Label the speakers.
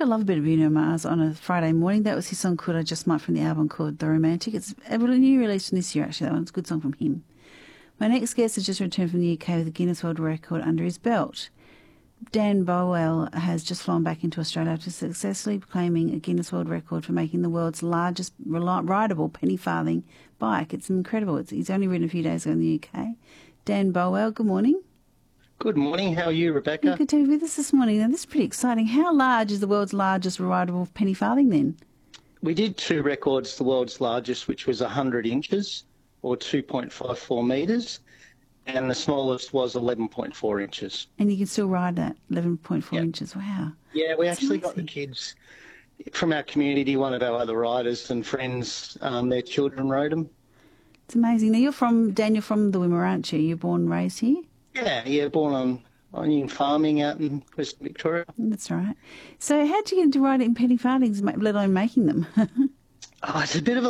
Speaker 1: I love a bit of Bruno Mars on a Friday morning. That was his song Could I Just Might from the album called The Romantic. It's a new release from this year, actually. That one's a good song from him. My next guest has just returned from the UK with a Guinness World Record under his belt. Dan Bowell has just flown back into Australia after successfully claiming a Guinness World Record for making the world's largest rideable penny farthing bike. It's incredible. He's only ridden a few days ago in the UK. Dan Bowell, good morning.
Speaker 2: Good morning. How are you, Rebecca?
Speaker 1: Good to be with us this morning. Now, this is pretty exciting. How large is the world's largest rideable penny farthing then?
Speaker 2: We did two records, the world's largest, which was 100 inches or 2.54 metres, and the smallest was 11.4 inches.
Speaker 1: And you can still ride that, 11.4 inches. Wow.
Speaker 2: Yeah, we actually got the kids from our community, one of our other riders and friends, their children rode them.
Speaker 1: It's amazing. Now, you're from the Wimmera, aren't you? You're born and raised here?
Speaker 2: Yeah, born on onion farming out in Western Victoria.
Speaker 1: That's right. So how'd you get into riding penny farthings, let alone making them?
Speaker 2: It's a bit of a